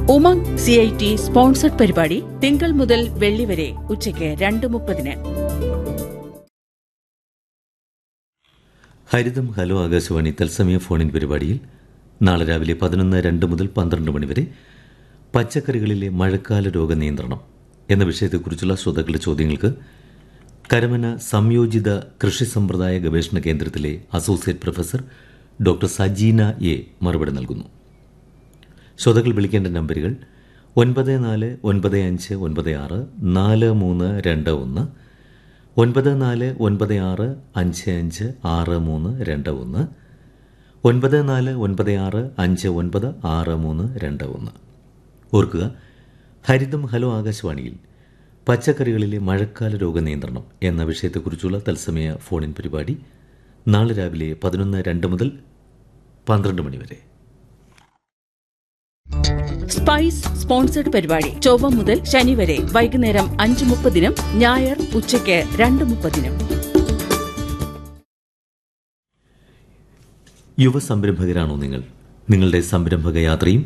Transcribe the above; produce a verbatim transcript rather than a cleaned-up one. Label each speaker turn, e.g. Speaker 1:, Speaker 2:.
Speaker 1: Umang C I T sponsored പരിപാടി തിങ്കൾ മുതൽ വെള്ളി വരെ ഉച്ചയ്ക്ക് രണ്ട് മുപ്പതിന്.
Speaker 2: ഹരിതം ഹലോ ആകാശവാണി തത്സമയ ഫോണിൻ പരിപാടിയിൽ നാളെ രാവിലെ പതിനൊന്ന് രണ്ട് മുതൽ പന്ത്രണ്ട് മണിവരെ പച്ചക്കറികളിലെ മഴക്കാല രോഗനിയന്ത്രണം എന്ന വിഷയത്തെക്കുറിച്ചുള്ള ശ്രോതാക്കളുടെ ചോദ്യങ്ങൾക്ക് കരമന സംയോജിത കൃഷി സമ്പ്രദായ ഗവേഷണ കേന്ദ്രത്തിലെ associate professor doctor Sajina A മറുപടി നൽകുന്നു. ശ്രോതാക്കൾ വിളിക്കേണ്ട നമ്പറുകൾ ഒൻപത് നാല് ഒൻപത് അഞ്ച് ഒൻപത് ആറ് നാല് മൂന്ന് രണ്ട് ഒന്ന്, ഒൻപത് നാല് ഒൻപത് ആറ് അഞ്ച് അഞ്ച് ആറ് മൂന്ന് രണ്ട് ഒന്ന്, ഒൻപത് നാല് ഒൻപത് ആറ് അഞ്ച് ഒൻപത് ആറ് മൂന്ന് രണ്ട് ഒന്ന്. ഓർക്കുക, ഹരിതം ഹലോ ആകാശവാണിയിൽ പച്ചക്കറികളിലെ മഴക്കാല രോഗനിയന്ത്രണം എന്ന വിഷയത്തെക്കുറിച്ചുള്ള തത്സമയ ഫോണിൻ പരിപാടി നാളെ രാവിലെ പതിനൊന്ന് രണ്ട് മുതൽ പന്ത്രണ്ട് മണിവരെ.
Speaker 1: സ്പൈസ് സ്പോൺസർഡ് പരിപാടി ചൊവ്വ മുതൽ ശനി വരെ വൈകുന്നേരം അഞ്ച് മുപ്പതിനും ഞായർ ഉച്ചയ്ക്ക് രണ്ട് മുപ്പതിനും.
Speaker 2: യുവ സംരംഭകരാണോ നിങ്ങൾ? നിങ്ങളുടെ സംരംഭക യാത്രയും